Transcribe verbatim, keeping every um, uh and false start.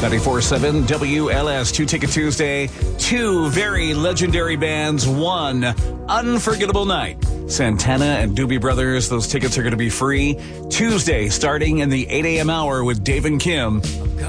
ninety-four point seven W L S, Two Ticket Tuesday. Two very legendary bands, one unforgettable night. Santana and Doobie Brothers, those tickets are going to be free Tuesday starting in the eight a.m. hour with Dave and Kim.